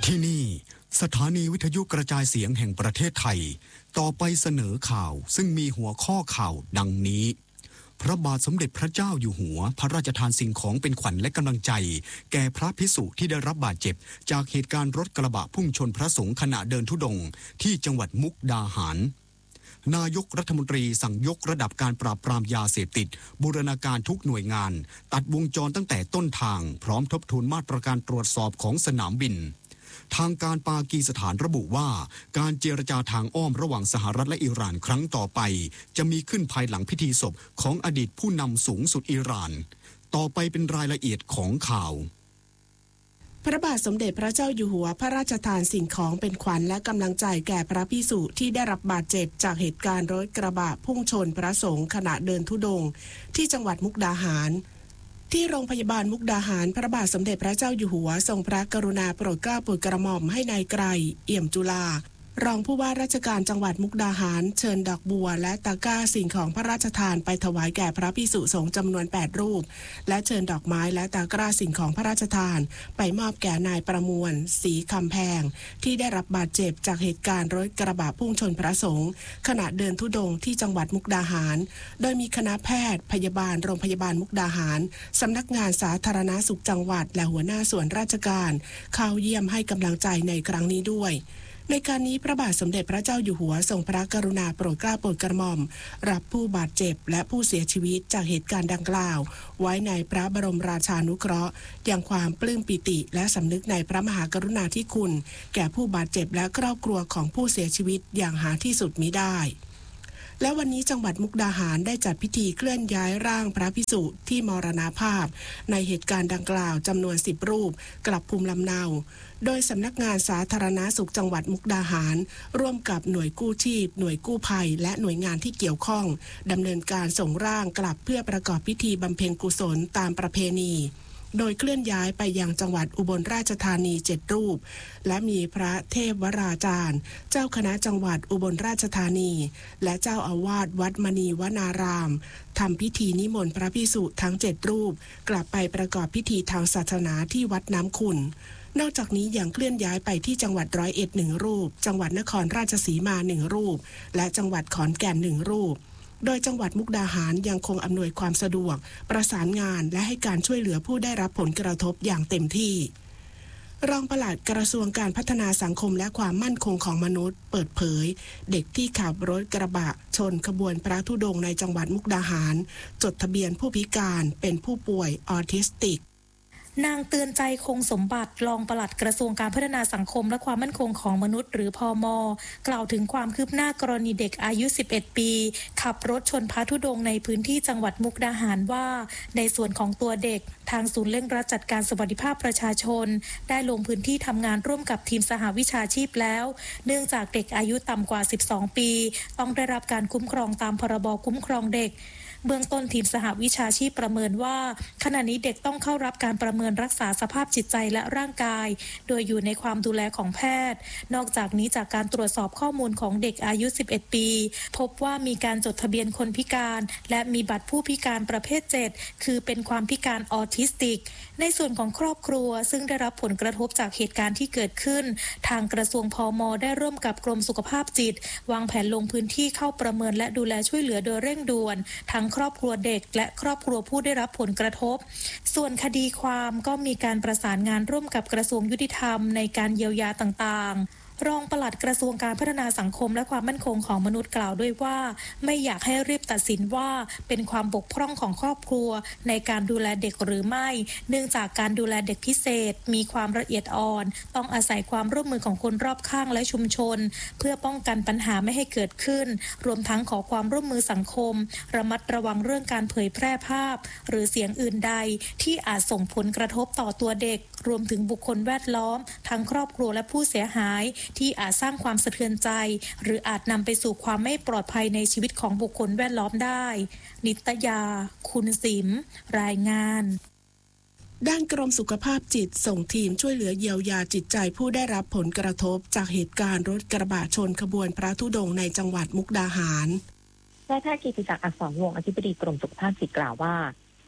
ที่นี่สถานีวิทยุกระจายเสียงแห่งประเทศไทยต่อไปเสนอข่าวซึ่งมีหัวข้อข่าวดังนี้พระบาทสมเด็จพระเจ้าอยู่หัวพระราชทานสิ่งของเป็นขวัญและกำลังใจแก่พระภิกษุที่ได้รับบาดเจ็บจากเหตุการณ์รถกระบะพุ่งชนพระสงฆ์ขณะเดินธุดงค์ที่จังหวัดมุกดาหารนายกรัฐมนตรีสั่งยกระดับการปราบปรามยาเสพติดบูรณาการทุกหน่วยงานตัดวงจรตั้งแต่ต้นทางพร้อมทบทวนมาตรการตรวจสอบของสนามบินทางการปากีสถานระบุว่าการเจรจาทางอ้อมระหว่างสหรัฐและอิหร่านครั้งต่อไปจะมีขึ้นภายหลังพิธีศพของอดีตผู้นำสูงสุดอิหร่านต่อไปเป็นรายละเอียดของข่าวพระบาทสมเด็จพระเจ้าอยู่หัวพระราชทานสิ่งของเป็นขวัญและกำลังใจแก่พระภิกษุที่ได้รับบาดเจ็บจากเหตุการณ์รถกระบะพุ่งชนพระสงฆ์ขณะเดินธุดงค์ที่จังหวัดมุกดาหารที่โรงพยาบาลมุกดาหารพระบาทสมเด็จพระเจ้าอยู่หัวทรงพระกรุณาโปรดเกล้าโปรดกระหม่อมให้นายไกรเอี่ยมจุฬารองผู้ว่าราชการจังหวัดมุกดาหารเชิญดอกบัวและตะกร้าสิ่งของพระราชทานไปถวายแก่พระภิกษุสงฆ์จำนวน8รูปและเชิญดอกไม้และตะกร้าสิ่งของพระราชทานไปมอบแก่นายประมวลศรีคำแพงที่ได้รับบาดเจ็บจากเหตุการณ์รถกระบะพุ่งชนพระสงฆ์ขณะเดินธุดงค์ที่จังหวัดมุกดาหารโดยมีคณะแพทย์พยาบาลโรงพยาบาลมุกดาหารสำนักงานสาธารณสุขจังหวัดและหัวหน้าส่วนราชการเข้าเยี่ยมให้กำลังใจในครั้งนี้ด้วยในการนี้พระบาทสมเด็จพระเจ้าอยู่หัวทรงพระกรุณาโปรดเกล้าโปรดกระหม่อมรับผู้บาดเจ็บและผู้เสียชีวิตจากเหตุการณ์ดังกล่าวไว้ในพระบรมราชานุเคราะห์อย่างความปลื้มปิติและสำนึกในพระมหากรุณาธิคุณแก่ผู้บาดเจ็บและครอบครัวของผู้เสียชีวิตอย่างหาที่สุดมิได้และวันนี้จังหวัดมุกดาหารได้จัดพิธีเคลื่อนย้ายร่างพระภิกษุที่มรณภาพในเหตุการณ์ดังกล่าวจำนวน10รูปกลับภูมิลำเนาโดยสำนักงานสาธารณสุขจังหวัดมุกดาหารร่วมกับหน่วยกู้ชีพหน่วยกู้ภัยและหน่วยงานที่เกี่ยวข้องดำเนินการส่งร่างกลับเพื่อประกอบพิธีบำเพ็ญกุศลตามประเพณีโดยเคลื่อนย้ายไปยังจังหวัดอุบลราชธานี7รูปและมีพระเทพวราจารย์เจ้าคณะจังหวัดอุบลราชธานีและเจ้าอาวาสวัดมณีวนารามทำพิธีนิมนต์พระภิกษุทั้ง7รูปกลับไปประกอบพิธีทางศาสนาที่วัดน้ำขุ่นนอกจากนี้ยังเคลื่อนย้ายไปที่จังหวัดร้อยเอ็ด1รูปจังหวัดนครราชสีมา1รูปและจังหวัดขอนแก่น1รูปโดยจังหวัดมุกดาหารยังคงอำนวยความสะดวกประสานงานและให้การช่วยเหลือผู้ได้รับผลกระทบอย่างเต็มที่รองปลัดกระทรวงการพัฒนาสังคมและความมั่นคงของมนุษย์เปิดเผยเด็กที่ขับรถกระบะชนขบวนพระธุดงค์ในจังหวัดมุกดาหารจดทะเบียนผู้พิการเป็นผู้ป่วยออทิสติกนางเตือนใจคงสมบัติรองปลัดกระทรวงการพัฒนาสังคมและความมั่นคงของมนุษย์หรือพม.กล่าวถึงความคืบหน้ากรณีเด็กอายุ11ปีขับรถชนพระธุดงค์ในพื้นที่จังหวัดมุกดาหารว่าในส่วนของตัวเด็กทางศูนย์เร่งรัดจัดการสวัสดิภาพประชาชนได้ลงพื้นที่ทำงานร่วมกับทีมสหวิชาชีพแล้วเนื่องจากเด็กอายุต่ำกว่า12ปีต้องได้รับการคุ้มครองตามพรบคุ้มครองเด็กเบื้องต้นทีมสหวิชาชีพประเมินว่าขณะนี้เด็กต้องเข้ารับการประเมินรักษาสภาพจิตใจและร่างกายโดยอยู่ในความดูแลของแพทย์นอกจากนี้จากการตรวจสอบข้อมูลของเด็กอายุ11ปีพบว่ามีการจดทะเบียนคนพิการและมีบัตรผู้พิการประเภท7คือเป็นความพิการออทิสติกในส่วนของครอบครัวซึ่งได้รับผลกระทบจากเหตุการณ์ที่เกิดขึ้นทางกระทรวงพม.ได้ร่วมกับกรมสุขภาพจิตวางแผนลงพื้นที่เข้าประเมินและดูแลช่วยเหลือโดยเร่งด่วนทั้งครอบครัวเด็กและครอบครัวผู้ได้รับผลกระทบส่วนคดีความก็มีการประสานงานร่วมกับกระทรวงยุติธรรมในการเยียวยาต่างๆรองปลัดกระทรวงการพัฒนาสังคมและความมั่นคงของมนุษย์กล่าวด้วยว่าไม่อยากให้รีบตัดสินว่าเป็นความบกพร่องของครอบครัวในการดูแลเด็กหรือไม่เนื่องจากการดูแลเด็กพิเศษมีความละเอียดอ่อนต้องอาศัยความร่วมมือของคนรอบข้างและชุมชนเพื่อป้องกันปัญหาไม่ให้เกิดขึ้นรวมทั้งขอความร่วมมือสังคมระมัดระวังเรื่องการเผยแพร่ภาพหรือเสียงอื่นใดที่อาจส่งผลกระทบต่อตัวเด็กรวมถึงบุคคลแวดล้อมทั้งครอบครัวและผู้เสียหายที่อาจสร้างความสะเทือนใจหรืออาจนำไปสู่ความไม่ปลอดภัยในชีวิตของบุคคลแวดล้อมได้นิตยาคุณสิมรายงานด้านกรมสุขภาพจิตส่งทีมช่วยเหลือเยียวยาจิตใจผู้ได้รับผลกระทบจากเหตุการณ์รถกระบะชนขบวนพระธุดงค์ในจังหวัดมุกดาหารนายแพทย์กิติศักดิ์อักษรวงศ์อธิบดีกรมสุขภาพจิตกล่าวว่า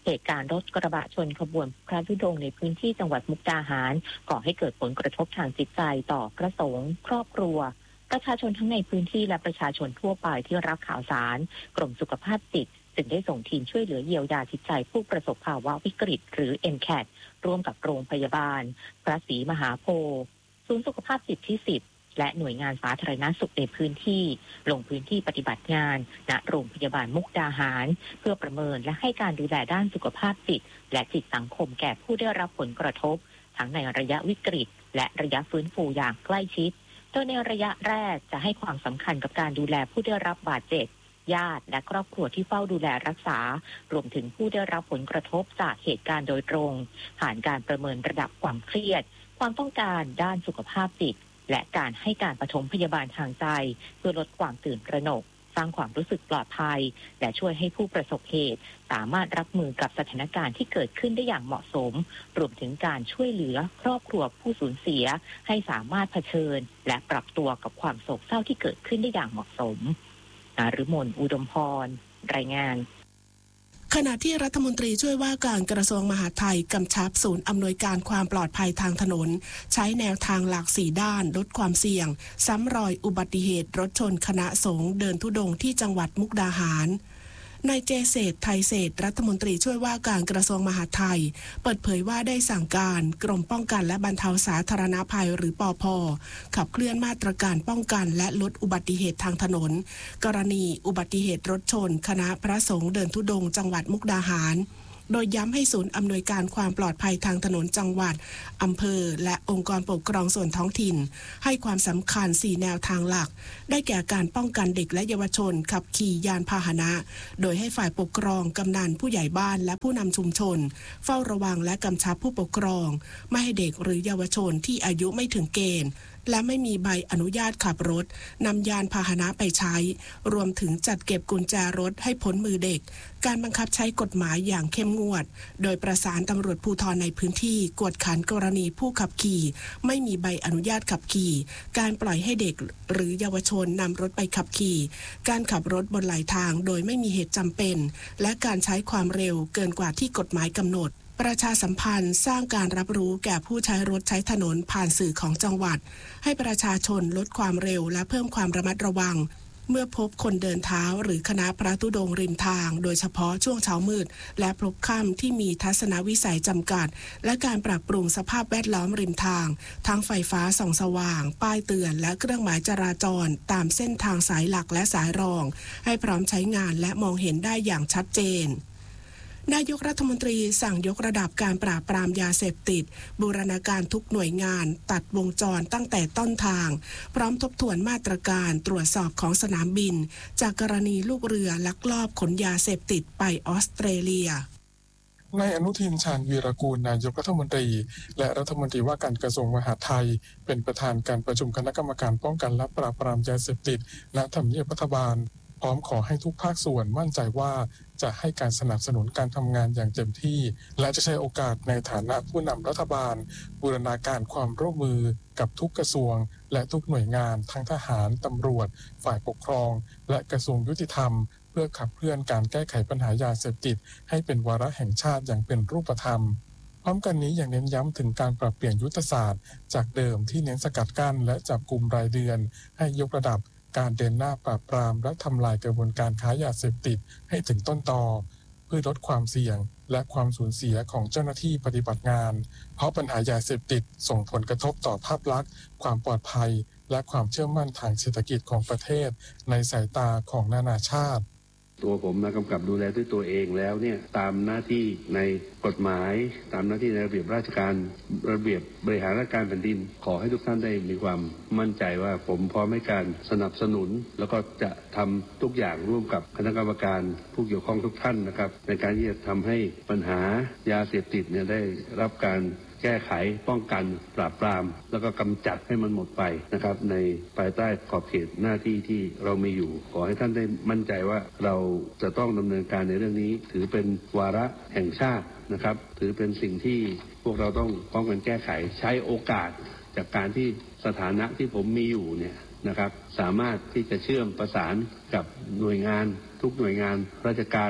เหตุการณ์รถกระบะชนขบวนพระธุดงค์ในพื้นที่จังหวัดมุกดาหารก่อให้เกิดผลกระทบทางจิตใจต่อพระสงฆ์ครอบครัวประชาชนทั้งในพื้นที่และประชาชนทั่วไปที่รับข่าวสารกรมสุขภาพจิตจึงได้ส่งทีมช่วยเหลือเยียวยาจิตใจผู้ประสบภาวะวิกฤตหรือ MCAT ร่วมกับโรงพยาบาลพระศรีมหาโพธิ์ศูนย์สุขภาพจิตที่10และหน่วยงานสาธารณสุขในพื้นที่ลงพื้นที่ปฏิบัติงานณโรงพยาบาลมุกดาหารเพื่อประเมินและให้การดูแลด้านสุขภาพจิตและจิตสังคมแก่ผู้ได้รับผลกระทบทั้งในระยะวิกฤตและระยะฟื้นฟูอย่างใกล้ชิดโดยในระยะแรกจะให้ความสำคัญกับการดูแลผู้ได้รับบาดเจ็บญาติและครอบครัวที่เฝ้าดูแลรักษารวมถึงผู้ได้รับผลกระทบจากเหตุการณ์โดยตรงผ่านการประเมินระดับความเครียดความต้องการด้านสุขภาพจิตและการให้การปฐมพยาบาลทางใจเพื่อลดความตื่นตระหนกสร้างความรู้สึกปลอดภัยและช่วยให้ผู้ประสบเหตุสามารถรับมือกับสถานการณ์ที่เกิดขึ้นได้อย่างเหมาะสมรวมถึงการช่วยเหลือครอบครัวผู้สูญเสียให้สามารถเผชิญและปรับตัวกับความโศกเศร้าที่เกิดขึ้นได้อย่างเหมาะสมนฤมล อุดมพรรายงานขณะที่รัฐมนตรีช่วยว่าการกระทรวงมหาดไทยกำชับศูนย์อำนวยการความปลอดภัยทางถนนใช้แนวทางหลาก4ด้านลดความเสี่ยงซ้ำรอยอุบัติเหตุรถชนคณะสงฆ์เดินธุดงค์ที่จังหวัดมุกดาหารนายเจเศรษฐ์ไทยเศรษฐ์รัฐมนตรีช่วยว่าการกระทรวงมหาดไทยเปิดเผยว่าได้สั่งการกรมป้องกันและบรรเทาสาธารณภัยหรือปภ.ขับเคลื่อนมาตรการป้องกันและลดอุบัติเหตุทางถนนกรณีอุบัติเหตุรถชนคณะพระสงฆ์เดินธุดงค์จังหวัดมุกดาหารโดยย้ำให้ศูนย์อำนวยการความปลอดภัยทางถนนจังหวัดอำเภอและองค์กรปกครองส่วนท้องถิ่นให้ความสำคัญ4แนวทางหลักได้แก่การป้องกันเด็กและเยาวชนขับขี่ยานพาหนะโดยให้ฝ่ายปกครองกำนันผู้ใหญ่บ้านและผู้นำชุมชนเฝ้าระวังและกำชับผู้ปกครองไม่ให้เด็กหรือเยาวชนที่อายุไม่ถึงเกณฑ์และไม่มีใบอนุญาตขับรถนำยานพาหนะไปใช้รวมถึงจัดเก็บกุญแจรถให้พ้นมือเด็กการบังคับใช้กฎหมายอย่างเข้มงวดโดยประสานตำรวจภูธรในพื้นที่กวดขันกรณีผู้ขับขี่ไม่มีใบอนุญาตขับขี่การปล่อยให้เด็กหรือเยาวชนนำรถไปขับขี่การขับรถบนไหลทางโดยไม่มีเหตุจำเป็นและการใช้ความเร็วเกินกว่าที่กฎหมายกำหนดประชาสัมพันธ์สร้างการรับรู้แก่ผู้ใช้รถใช้ถนนผ่านสื่อของจังหวัดให้ประชาชนลดความเร็วและเพิ่มความระมัดระวังเมื่อพบคนเดินเท้าหรือคณะพระธุดงค์ริมทางโดยเฉพาะช่วงเช้ามืดและพลบค่ำที่มีทัศนวิสัยจำกัดและการปรับปรุงสภาพแวดล้อมริมทางทั้งไฟฟ้าส่องสว่างป้ายเตือนและเครื่องหมายจราจรตามเส้นทางสายหลักและสายรองให้พร้อมใช้งานและมองเห็นได้อย่างชัดเจนนายกรัฐมนตรีสั่งยกระดับการปราบปรามยาเสพติดบูรณาการทุกหน่วยงานตัดวงจรตั้งแต่ต้นทางพร้อมทบทวนมาตรการตรวจสอบของสนามบินจากกรณีลูกเรือลักลอบขนยาเสพติดไปออสเตรเลียนายอนุทิน ชาญวีรกูลนายกรัฐมนตรีและรัฐมนตรีว่าการกระทรวงมหาดไทยเป็นประธานการประชุมคณะกรรมการป้องกันและปราบปรามยาเสพติดณทำเนียบรัฐบาลพร้อมขอให้ทุกภาคส่วนมั่นใจว่าจะให้การสนับสนุนการทำงานอย่างเต็มที่และจะใช้โอกาสในฐานะผู้นำรัฐบาลบูรณาการความร่วมมือกับทุกกระทรวงและทุกหน่วยงานทั้งทหารตำรวจฝ่ายปกครองและกระทรวงยุติธรรมเพื่อขับเคลื่อนการแก้ไขปัญหายาเสพติดให้เป็นวาระแห่งชาติอย่างเป็นรูปธรรมพร้อมกันนี้ยังเน้นย้ำถึงการปรับเปลี่ยนยุทธศาสตร์จากเดิมที่เน้นสกัดกั้นและจับกุมรายเดือนให้ยกระดับการเดินหน้าปราบปรามและทำลายกระบวนการค้ายาเสพติดให้ถึงต้นตอเพื่อลดความเสี่ยงและความสูญเสียของเจ้าหน้าที่ปฏิบัติงานเพราะปัญหายาเสพติดส่งผลกระทบต่อภาพลักษณ์ความปลอดภัยและความเชื่อมั่นทางเศรษฐกิจของประเทศในสายตาของนานาชาติตัวผมมากำกับดูแลด้วยตัวเองแล้วเนี่ยตามหน้าที่ในกฎหมายตามหน้าที่ในระเบียบราชการระเบียบบริหารราชการแผ่นดินขอให้ทุกท่านได้มีความมั่นใจว่าผมพร้อมให้การสนับสนุนแล้วก็จะทำทุกอย่างร่วมกับคณะกรรมการผู้เกี่ยวข้องทุกท่านนะครับในการที่จะทำให้ปัญหายาเสพติดเนี่ยได้รับการแก้ไขป้องกันปราบปรามแล้วก็กำจัดให้มันหมดไปนะครับในภายใต้ขอบเขตหน้าที่ที่เรามีอยู่ขอให้ท่านได้มั่นใจว่าเราจะต้องดำเนินการในเรื่องนี้ถือเป็นวาระแห่งชาตินะครับถือเป็นสิ่งที่พวกเราต้องป้องกันแก้ไขใช้โอกาสจากการที่สถานะที่ผมมีอยู่เนี่ยนะครับสามารถที่จะเชื่อมประสานกับหน่วยงานทุกหน่วยงานราชการ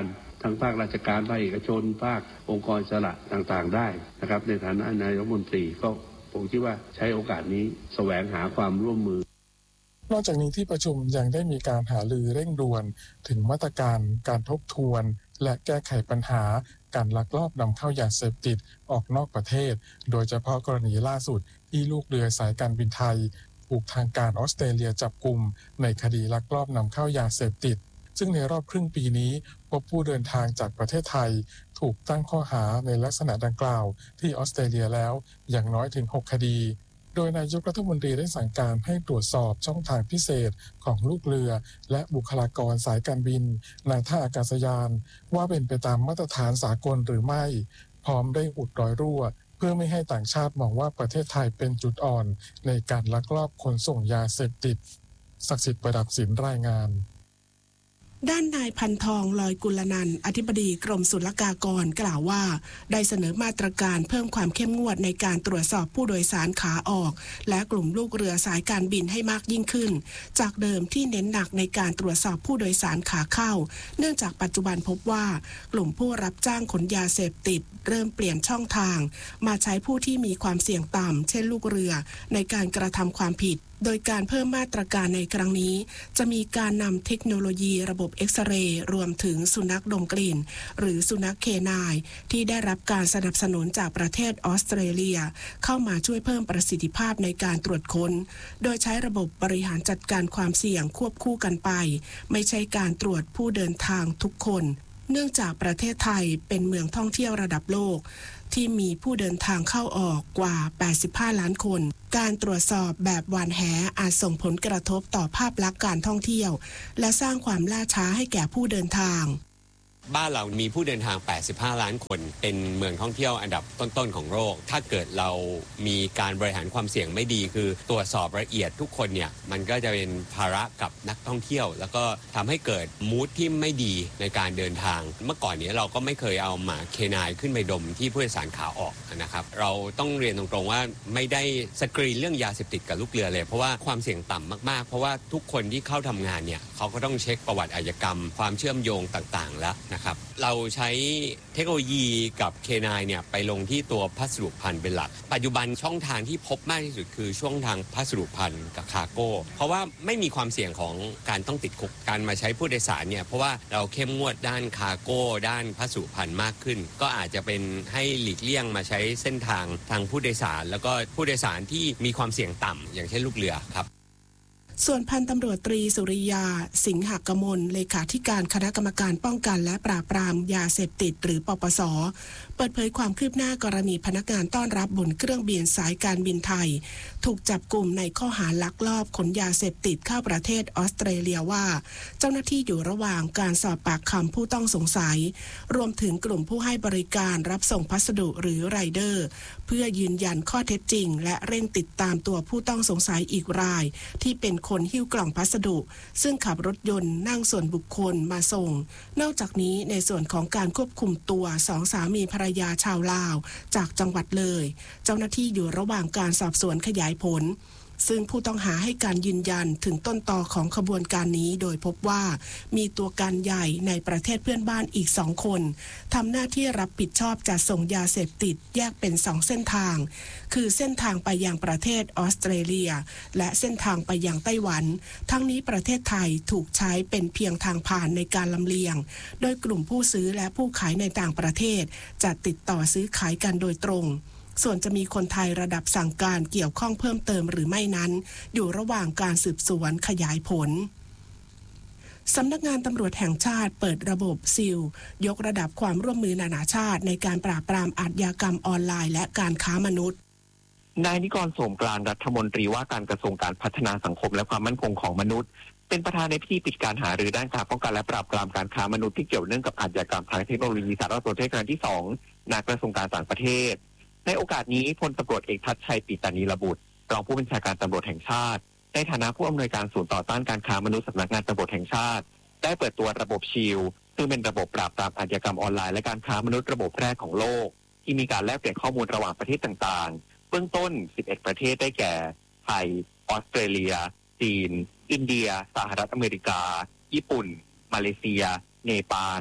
ทั้งภาคราชการภาคเอกชนภาคองค์กรอิสระต่างๆได้นะครับในฐานะนายกรัฐมนตรีก็ผมคิดว่าใช้โอกาสนี้แสวงหาความร่วมมือนอกจากนี้ที่ประชุมยังได้มีการหารือเร่งด่วนถึงมาตรการการทบทวนและแก้ไขปัญหาการลักลอบนำเข้ายาเสพติดออกนอกประเทศโดยเฉพาะกรณีล่าสุดที่ลูกเรือสายการบินไทยถูกทางการออสเตรเลียจับกุมในคดีลักลอบนำเข้ายาเสพติดซึ่งในรอบครึ่งปีนี้พบผู้เดินทางจากประเทศไทยถูกตั้งข้อหาในลักษณะดังกล่าวที่ออสเตรเลียแล้วอย่างน้อยถึง6คดีโดยนายกรัฐมนตรีได้สั่งการให้ตรวจสอบช่องทางพิเศษของลูกเรือและบุคลากรสายการบินในท่าอากาศยานว่าเป็นไปตามมาตรฐานสากลหรือไม่พร้อมได้อุดรอยรั่วเพื่อไม่ให้ต่างชาติมองว่าประเทศไทยเป็นจุดอ่อนในการลักลอบขนส่งยาเสพติดศักดิ์สิทธิ์ประดับศิลป์รายงานด้านนายพันทองลอยกุลนันท์อธิบดีกรมศุลกากรกล่าวว่าได้เสนอมาตรการเพิ่มความเข้มงวดในการตรวจสอบผู้โดยสารขาออกและกลุ่มลูกเรือสายการบินให้มากยิ่งขึ้นจากเดิมที่เน้นหนักในการตรวจสอบผู้โดยสารขาเข้าเนื่องจากปัจจุบันพบว่ากลุ่มผู้รับจ้างขนยาเสพติดเริ่มเปลี่ยนช่องทางมาใช้ผู้ที่มีความเสี่ยงต่ำเช่นลูกเรือในการกระทำความผิดโดยการเพิ่มมาตรการในครั้งนี้จะมีการนำเทคโนโลยีระบบเอ็กซเรย์รวมถึงสุนัขดมกลิ่นหรือสุนัขเคนายที่ได้รับการสนับสนุนจากประเทศออสเตรเลียเข้ามาช่วยเพิ่มประสิทธิภาพในการตรวจค้นโดยใช้ระบบบริหารจัดการความเสี่ยงควบคู่กันไปไม่ใช่การตรวจผู้เดินทางทุกคนเนื่องจากประเทศไทยเป็นเมืองท่องเที่ยวระดับโลกที่มีผู้เดินทางเข้าออกกว่า85ล้านคนการตรวจสอบแบบหว่านแหอาจส่งผลกระทบต่อภาพลักษณ์การท่องเที่ยวและสร้างความล่าช้าให้แก่ผู้เดินทางบ้านเรามีผู้เดินทาง85ล้านคนเป็นเมืองท่องเที่ยวอันดับต้นๆของโลกถ้าเกิดเรามีการบริหารความเสี่ยงไม่ดีคือตรวจสอบละเอียดทุกคนเนี่ยมันก็จะเป็นภาระกับนักท่องเที่ยวแล้วก็ทำให้เกิดมูดที่ไม่ดีในการเดินทางเมื่อก่อนนี้เราก็ไม่เคยเอาหมาเคนายขึ้นไปดมที่ผู้โดยสารขาออกนะครับเราต้องเรียนตรงๆว่าไม่ได้สกรีนเรื่องยาเสพติดกับลูกเรือเลยเพราะว่าความเสี่ยงต่ำมากๆเพราะว่าทุกคนที่เข้าทำงานเนี่ยเขาก็ต้องเช็คประวัติอาชญากรรมความเชื่อมโยงต่างๆแล้วนะครับเราใช้เทคโนโลยีกับ K9 เนี่ยไปลงที่ตัวพัสดุพันธุ์เป็นหลักปัจจุบันช่องทางที่พบมากที่สุดคือช่องทางพัสดุพันธุ์กับคาร์โก้เพราะว่าไม่มีความเสี่ยงของการต้องติดคุกการมาใช้ผู้โดยสารเนี่ยเพราะว่าเราเข้มงวดด้านคาร์โก้ด้านพัสดุพันธุ์มากขึ้นก็อาจจะเป็นให้หลีกเลี่ยงมาใช้เส้นทางผู้โดยสารแล้วก็ผู้โดยสารที่มีความเสี่ยงต่ำอย่างเช่นลูกเรือครับส่วนพันตำรวจตรีสุริยาสิงหกมลเลขาธิการคณะกรรมการป้องกันและปราบปรามยาเสพติดหรือปปส.เปิดเผยความคืบหน้ากรณีพนักงานต้อนรับบนเครื่องบินสายการบินไทยถูกจับกุมในข้อหาลักลอบขนยาเสพติดเข้าประเทศออสเตรเลียว่าเจ้าหน้าที่อยู่ระหว่างการสอบปากคำผู้ต้องสงสัยรวมถึงกลุ่มผู้ให้บริการรับส่งพัสดุหรือไรเดอร์เพื่อยืนยันข้อเท็จจริงและเร่งติดตามตัวผู้ต้องสงสัยอีกรายที่เป็นคนหิ้วกล่องพัสดุซึ่งขับรถยนต์นั่งส่วนบุคคลมาส่งนอกจากนี้ในส่วนของการควบคุมตัวสองสามีภรรยาชาวลาวจากจังหวัดเลยเจ้าหน้าที่อยู่ระหว่างการสอบสวนขยายผลซึ่งผู้ต้องหาให้การยืนยันถึงต้นตอของขบวนการนี้โดยพบว่ามีตัวการใหญ่ในประเทศเพื่อนบ้านอีก2คนทำหน้าที่รับผิดชอบจัดส่งยาเสพติดแยกเป็น2เส้นทางคือเส้นทางไปยังประเทศออสเตรเลียและเส้นทางไปยังไต้หวันทั้งนี้ประเทศไทยถูกใช้เป็นเพียงทางผ่านในการลำเลียงโดยกลุ่มผู้ซื้อและผู้ขายในต่างประเทศจะติดต่อซื้อขายกันโดยตรงส่วนจะมีคนไทยระดับสั่งการเกี่ยวข้องเพิ่มเติมหรือไม่นั้นอยู่ระหว่างการสืบสวนขยายผลสำนักงานตำรวจแห่งชาติเปิดระบบซิลยกระดับความร่วมมือนานาชาติในการปราบปรามอาชญากรรมออนไลน์และการค้ามนุษย์นายนิกร โสมกลางรัฐมนตรีว่าการกระทรวงการพัฒนาสังคมและความมั่นคงของมนุษย์เป็นประธานในพิธีปิดการหารือด้านการป้องกันและปราบปรามการค้ามนุษย์ที่เกี่ยวเนื่องกับอาชญากรรมทางเทคโนโลยีสารสนเทศครั้งที่2ณกระทรวงการต่างประเทศในโอกาสนี้พลตำรวจเอกทัชชัยปิตานีระบุตรรองผู้บัญชาการตำรวจแห่งชาติในฐานะผู้อำนวยการศูนย์ต่อต้านการค้ามนุษย์สำนักงานตำรวจแห่งชาติได้เปิดตัวระบบชิลซึ่งเป็นระบบปราบปรามอาชญากรรมออนไลน์และการค้ามนุษย์ระบบแรกของโลกที่มีการแลกเปลี่ยนข้อมูลระหว่างประเทศต่างๆเบื้องต้น11ประเทศได้แก่ไทยออสเตรเลียจีนอินเดียสหรัฐอเมริกาญี่ปุ่นมาเลเซียเนปาลฟิ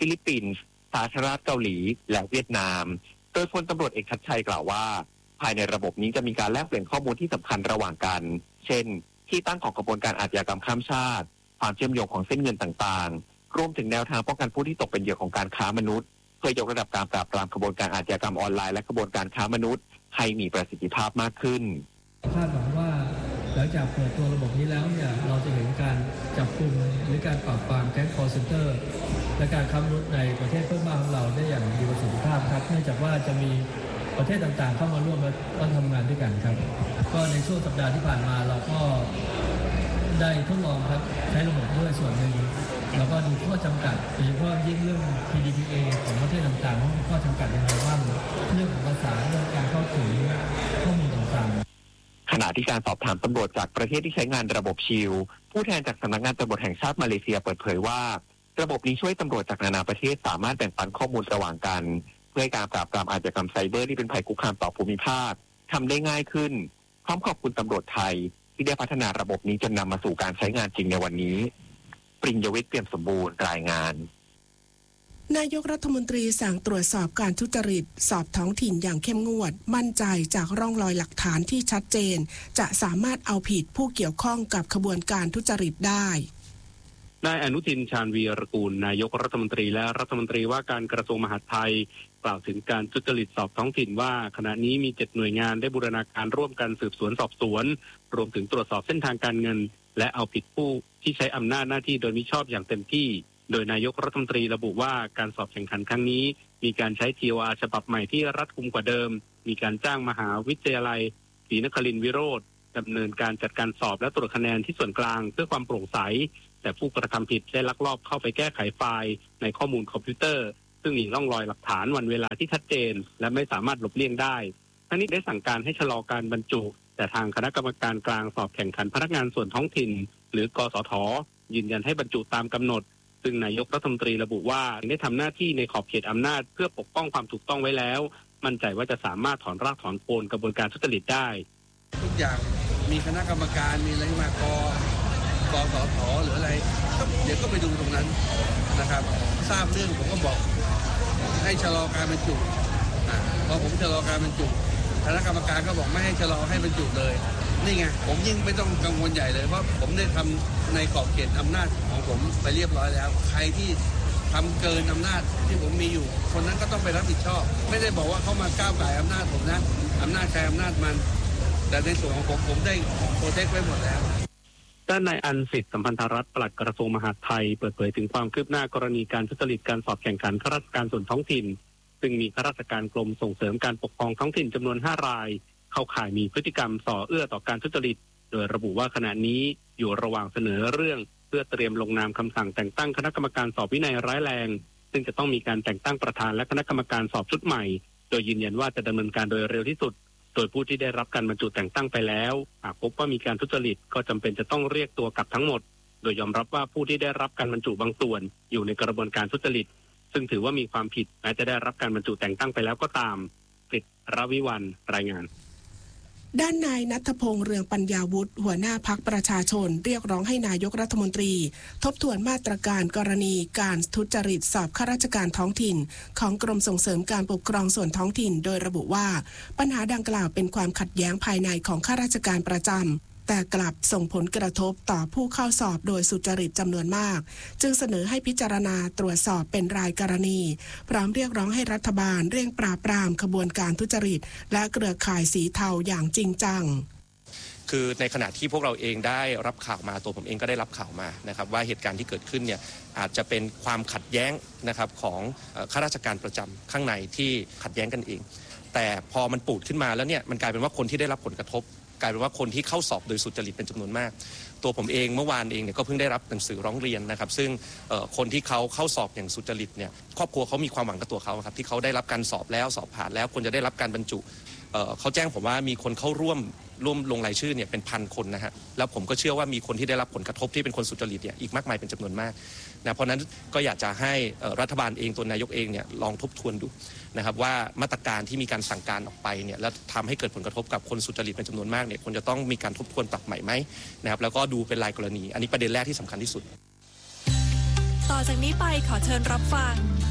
ฟิลิปปินส์สาธารณรัฐเกาหลีและเวียดนามโดยพลตำรวจเอกชัดชัยกล่าวว่าภายในระบบนี้จะมีการแลกเปลี่ยนข้อมูลที่สำคัญระหว่างกันเช่นที่ตั้งของกระบวนการอาชญากรรมข้ามชาติความเชื่อมโยงของเส้นเงินต่างๆรวมถึงแนวทางป้องกันผู้ที่ตกเป็นเหยื่อของการค้ามนุษย์เพื่อยกระดับการปราบปรามกระบวนการอาชญากรรมออนไลน์และกระบวนการค้ามนุษย์ให้มีประสิทธิภาพมากขึ้นคาดหวังว่าหลังจากเปิดตัวระบบนี้แล้วเนี่ยเราจะเห็นการจับกุมหรือการปราบปรามแก๊งคอลเซ็นเตอร์และการค้ามนุษย์ในประเทศเพื่อนบ้านของเราได้อย่างมีประสิทธิภาพครับเนื่องจากว่าจะมีประเทศต่างๆเข้ามาร่วมและทำงานด้วยกันครับก็ในช่วงสัปดาห์ที่ผ่านมาเราก็ได้ทดลองครับใช้ระบบด้วยส่วนหนึ่งแล้วก็ดูข้อจำกัดโดยเฉพาะยิ่งเรื่อง PDPA ของประเทศต่างๆว่ามีข้อจำกัดยังไงบ้างเรื่องของภาษาเรื่องการเข้าถึงข้อมูลต่างๆขณะที่การสอบถามตำรวจจากประเทศที่ใช้งานระบบชิลผู้แทนจากสำนักงานตำรวจแห่งชาติมาเลเซียเปิดเผยว่าระบบนี้ช่วยตำรวจจากนานาประเทศสามารถแบ่งปันข้อมูลระหว่างกันเพื่อให้การปราบปรามอาชญากรรมไซเบอร์ที่เป็นภัยคุกคามต่อภูมิภาคทำได้ง่ายขึ้นพร้อมขอบคุณตำรวจไทยที่ได้พัฒนาระบบนี้จนนำมาสู่การใช้งานจริงในวันนี้ปริญญวิทย์เปี่ยมสมบูรณ์รายงานนายกรัฐมนตรีสั่งตรวจสอบการทุจริตสอบท้องถิ่นอย่างเข้มงวดมั่นใจจากร่องรอยหลักฐานที่ชัดเจนจะสามารถเอาผิดผู้เกี่ยวข้องกับขบวนการทุจริตได้นายอนุทินชาญวีรกูลนายกรัฐมนตรีและรัฐมนตรีว่าการกระทรวงมหาดไทยกล่าวถึงการทุจริตสอบท้องถิ่นว่าขณะนี้มี7หน่วยงานได้บูรณาการร่วมกันสืบสวนสอบสวนรวมถึงตรวจสอบเส้นทางการเงินและเอาผิดผู้ที่ใช้อำนาจหน้าที่โดยมิชอบอย่างเต็มที่โดยนายกรัฐมนตรีระบุว่าการสอบแข่งขันครั้งนี้มีการใช้ TOR ฉบับใหม่ที่รัดกุมกว่าเดิมมีการจ้างมหาวิทยาลัยศรีนครินทร์วิโรจน์ดำเนินการจัดการสอบและตรวจคะแนนที่ส่วนกลางเพื่อความโปร่งใสแต่ผู้กระทำผิดได้ลักลอบเข้าไปแก้ไขไฟล์ในข้อมูลคอมพิวเตอร์ซึ่งมีร่องรอยหลักฐานวันเวลาที่ชัดเจนและไม่สามารถหลบเลี่ยงได้ทั้งนี้ได้สั่งการให้ชะลอการบรรจุแต่ทางคณะกรรมการกลางสอบแข่งขันพนักงานส่วนท้องถิ่นหรือกสท.ยืนยันให้บรรจุตามกำหนดซึ่งนายกรัฐมนตรีระบุว่าได้ทำหน้าที่ในขอบเขตอำนาจเพื่อปกป้องความถูกต้องไว้แล้วมั่นใจว่าจะสามารถถอนรากถอนโคนกระบวนการทุจริตได้ทุกอย่างมีคณะกรรมการมีอะไรมากสท.หรืออะไรเดี๋ยวก็ไปดูตรงนั้นนะครับทราบเรื่องผมก็บอกให้ชะลอการบรรจุพอผมชะลอการบรรจุคณะกรรมการก็บอกไม่ให้ชะลอให้บรรจุเลยนี่ไงผมยิ่งไม่ต้องกังวลใหญ่เลยเพราะผมได้ทำในขอบเขตอำนาจของผมไปเรียบร้อยแล้วใครที่ทำเกินอำนาจที่ผมมีอยู่คนนั้นก็ต้องไปรับผิดชอบไม่ได้บอกว่าเขามาก้าวไก่อำนาจผมนะอำนาจใครอำนาจมันแต่ในส่วนของผมได้โปรเทคไว้หมดแล้วด้านนายอันสิทธิ์สัมพันธรัตน์ปลัดกระทรวงมหาดไทยเปิดเผยถึงความคืบหน้ากรณีการทุจริตการสอบแข่งขันข้าราชการส่วนท้องถิ่นซึ่งมีข้าราชการกรมส่งเสริมการปกครองท้องถิ่นจำนวน5รายเข้าข่ายมีพฤติกรรมส่อเอื้อต่อการทุจริตโดยระบุว่าขณะนี้อยู่ระหว่างเสนอเรื่องเพื่อเตรียมลงนามคำสั่งแต่งตั้งคณะกรรมการสอบวินัยร้ายแรงซึ่งจะต้องมีการแต่งตั้งประธานและคณะกรรมการสอบชุดใหม่โดยยืนยันว่าจะดำเนินการโดยเร็วที่สุดโดยผู้ที่ได้รับการบรรจุแต่งตั้งไปแล้วหากพบว่ามีการทุจริตก็จำเป็นจะต้องเรียกตัวกลับทั้งหมดโดยยอมรับว่าผู้ที่ได้รับการบรรจุบางส่วนอยู่ในกระบวนการทุจริตซึ่งถือว่ามีความผิดแม้จะได้รับการบรรจุแต่งตั้งไปแล้วก็ตามกฤษณ์ รวิวรรณรายงานด้านนายณัฐพงษ์เรืองปัญญาวุฒิหัวหน้าพรรคประชาชนเรียกร้องให้นายกรัฐมนตรีทบทวนมาตรการกรณีการทุจริตสอบข้าราชการท้องถิ่นของกรมส่งเสริมการปกครองส่วนท้องถิ่นโดยระบุว่าปัญหาดังกล่าวเป็นความขัดแย้งภายในของข้าราชการประจำแต่กลับส่งผลกระทบต่อผู้เข้าสอบโดยสุจริตจำนวนมากจึงเสนอให้พิจารณาตรวจสอบเป็นรายกรณีพร้อมเรียกร้องให้รัฐบาลเร่งปราบปรามขบวนการทุจริตและเครือข่ายสีเทาอย่างจริงจังคือในขณะที่พวกเราเองได้รับข่าวมาตัวผมเองก็ได้รับข่าวมานะครับว่าเหตุการณ์ที่เกิดขึ้นเนี่ยอาจจะเป็นความขัดแย้งนะครับของข้าราชการประจำข้างในที่ขัดแย้งกันเองแต่พอมันปูดขึ้นมาแล้วเนี่ยมันกลายเป็นว่าคนที่ได้รับผลกระทบกลายเป็นว่าคนที่เข้าสอบโดยสุจริตเป็นจำนวนมากตัวผมเองเมื่อวานเองเนี่ยก็เพิ่งได้รับหนังสือร้องเรียนนะครับซึ่งคนที่เขาเข้าสอบอย่างสุจริตเนี่ยครอบครัวเขามีความหวังกับตัวเขาครับที่เขาได้รับการสอบแล้วสอบผ่านแล้วควรจะได้รับการบรรจุเขาแจ้งผมว่ามีคนเข้าร่วมลงรายชื่อเนี่ยเป็น1,000 คนนะฮะแล้วผมก็เชื่อว่ามีคนที่ได้รับผลกระทบที่เป็นคนสุจริตเนี่ยอีกมากมายเป็นจำนวนมากนะเพราะนั้นก็อยากจะให้รัฐบาลเองตัวนายกเองเนี่ยลองทบทวนดูนะครับว่ามาตรการที่มีการสั่งการออกไปเนี่ยแล้วทำให้เกิดผลกระทบกับคนสุจริตเป็นจำนวนมากเนี่ยควรจะต้องมีการทบทวนปรับใหม่ไหมนะครับแล้วก็ดูเป็นรายกรณีอันนี้ประเด็นแรกที่สำคัญที่สุดต่อจากนี้ไปขอเชิญรับฟัง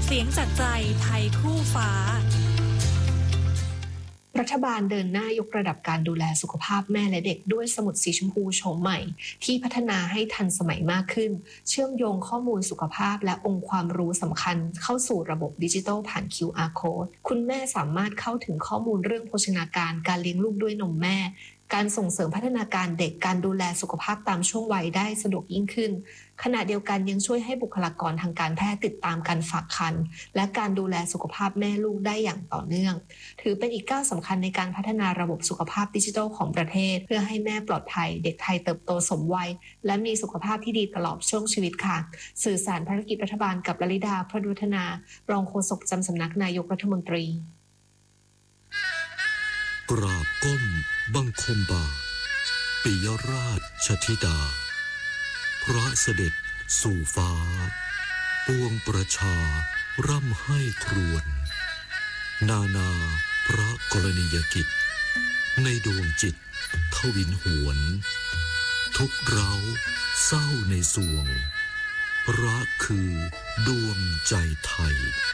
เสียงจากใจไทยคู่ฟ้ารัฐบาลเดินหน้ายกระดับการดูแลสุขภาพแม่และเด็กด้วยสมุดสีชมพูโฉมใหม่ที่พัฒนาให้ทันสมัยมากขึ้นเชื่อมโยงข้อมูลสุขภาพและองค์ความรู้สำคัญเข้าสู่ระบบดิจิทัลผ่าน QR Code คุณแม่สามารถเข้าถึงข้อมูลเรื่องโภชนาการการเลี้ยงลูกด้วยนมแม่การส่งเสริมพัฒนาการเด็กการดูแลสุขภาพตามช่วงวัยได้สะดวกยิ่งขึ้นขณะเดียวกันยังช่วยให้บุคลากรทางการแพทย์ติดตามการฝากครรภ์และการดูแลสุขภาพแม่ลูกได้อย่างต่อเนื่องถือเป็นอีกก้าวสำคัญในการพัฒนาระบบสุขภาพดิจิทัลของประเทศเพื่อให้แม่ปลอดภัยเด็กไทยเติบโตสมวัยและมีสุขภาพที่ดีตลอดช่วงชีวิตค่ะสื่อสารภารกิจรัฐบาลกับลลิดาพระดุฒนารองโฆษกประจำสำนักนายกรัฐมนตรีกราบก้มบังคมบาทปิยราชธิดาพระเสด็จสู่ฟ้าปวงประชาร่ำให้ครวญนานาพระกรณียกิจในดวงจิตทวินหวนทุกเร้าเศร้าในสวงรักคือดวงใจไทย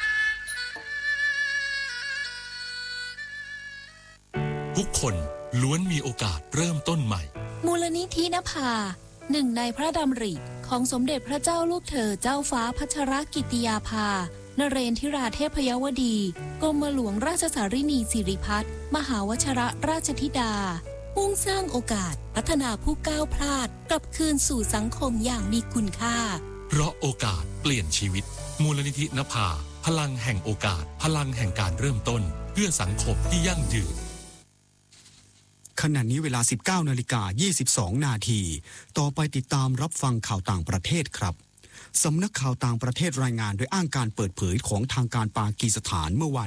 ทุกคนล้วนมีโอกาสเริ่มต้นใหม่มูลนิธินภาหนึ่งในพระดำริของสมเด็จพระเจ้าลูกเธอเจ้าฟ้าพัชรกิติยาภานเรนทิราเทพยวดีกรมหลวงราชสารินีสิริพัฒน์มหาวชรราชธิดามุ่งสร้างโอกาสพัฒนาผู้ก้าวพลาดกลับคืนสู่สังคมอย่างมีคุณค่าเพราะโอกาสเปลี่ยนชีวิตมูลนิธินภาพลังแห่งโอกาสพลังแห่งการเริ่มต้นเพื่อสังคมที่ยั่งยืนขณะนี้เวลา 19:22 นาทีต่อไปติดตามรับฟังข่าวต่างประเทศครับสำนักข่าวต่างประเทศรายงานโดยอ้างการเปิดเผยของทางการปากีสถานเมื่อวาน